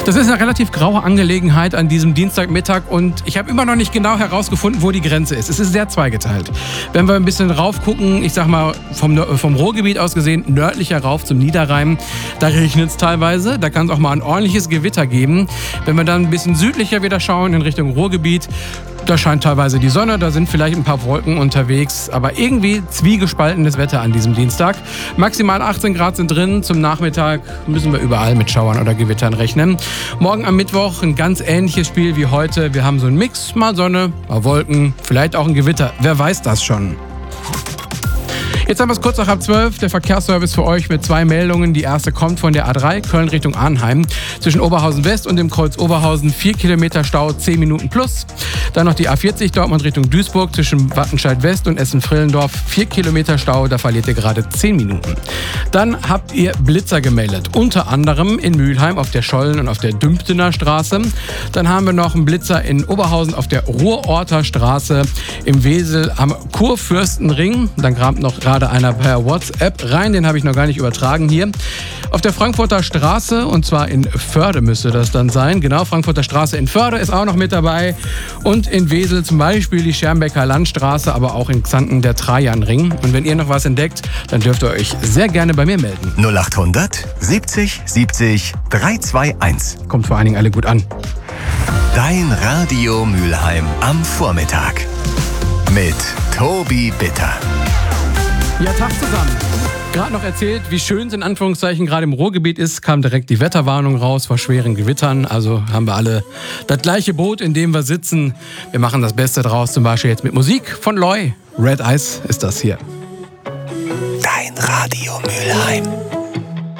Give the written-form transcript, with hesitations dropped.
Das ist eine relativ graue Angelegenheit an diesem Dienstagmittag und ich habe immer noch nicht genau herausgefunden, wo die Grenze ist. Es ist sehr zweigeteilt. Wenn wir ein bisschen rauf gucken, ich sag mal vom Ruhrgebiet aus gesehen, nördlicher rauf zum Niederrhein, da regnet es teilweise, da kann es auch mal ein ordentliches Gewitter geben. Wenn wir dann ein bisschen südlicher wieder schauen in Richtung Ruhrgebiet, da scheint teilweise die Sonne, da sind vielleicht ein paar Wolken unterwegs, aber irgendwie zwiegespaltenes Wetter an diesem Dienstag. Maximal 18 Grad sind drin, zum Nachmittag müssen wir überall mit Schauern oder Gewittern rechnen. Morgen am Mittwoch ein ganz ähnliches Spiel wie heute. Wir haben so einen Mix, mal Sonne, mal Wolken, vielleicht auch ein Gewitter, wer weiß das schon. Jetzt haben wir es kurz nach 11:30, der Verkehrsservice für euch mit 2 Meldungen. Die erste kommt von der A3, Köln Richtung Arnheim. Zwischen Oberhausen West und dem Kreuz Oberhausen 4 Kilometer Stau, 10 Minuten plus. Dann noch die A40 Dortmund Richtung Duisburg zwischen Wattenscheid West und Essen-Frillendorf, 4 Kilometer Stau, da verliert ihr gerade 10 Minuten. Dann habt ihr Blitzer gemeldet, unter anderem in Mülheim auf der Schollen und auf der Dümptener Straße. Dann haben wir noch einen Blitzer in Oberhausen auf der Ruhrorter Straße, im Wesel am Kurfürstenring. Dann kramt noch gerade einer per WhatsApp rein, den habe ich noch gar nicht übertragen hier. Auf der Frankfurter Straße, und zwar in Förde müsste das dann sein. Genau, Frankfurter Straße in Förde ist auch noch mit dabei. Und in Wesel zum Beispiel die Schermbecker Landstraße, aber auch in Xanten der Trajanring. Und wenn ihr noch was entdeckt, dann dürft ihr euch sehr gerne bei mir melden. 0800 70 70 321. Kommt vor allen Dingen alle gut an. Dein Radio Mülheim am Vormittag. Mit Tobi Bitter. Ja, Tag zusammen. Gerade noch erzählt, wie schön es in Anführungszeichen gerade im Ruhrgebiet ist, kam direkt die Wetterwarnung raus vor schweren Gewittern. Also haben wir alle das gleiche Boot, in dem wir sitzen. Wir machen das Beste draus, zum Beispiel jetzt mit Musik von Loy. Red Eyes ist das hier. Dein Radio Mülheim.